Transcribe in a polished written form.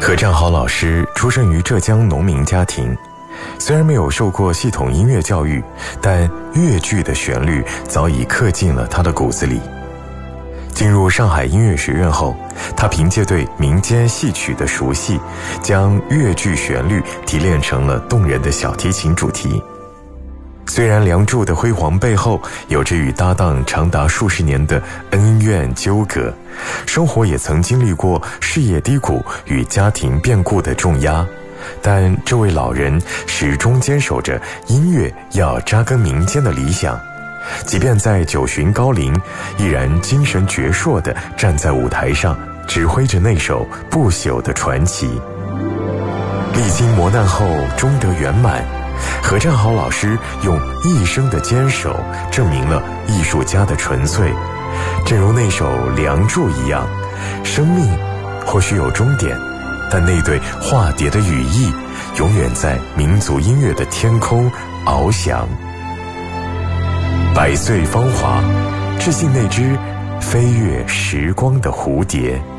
何占豪老师出生于浙江农民家庭，虽然没有受过系统音乐教育，但粤剧的旋律早已刻进了他的骨子里。进入上海音乐学院后，他凭借对民间戏曲的熟悉，将粤剧旋律提炼成了动人的小提琴主题。虽然梁祝的辉煌背后有着与搭档长达数十年的恩怨纠葛，生活也曾经历过事业低谷与家庭变故的重压，但这位老人始终坚守着音乐要扎根民间的理想，即便在九旬高龄，依然精神矍铄地站在舞台上，指挥着那首不朽的传奇。历经磨难后终得圆满，何占豪老师用一生的坚守证明了艺术家的纯粹。正如那首《梁祝》一样，生命或许有终点，但那对化蝶的羽翼永远在民族音乐的天空翱翔。百岁芳华，致敬那只飞越时光的蝴蝶。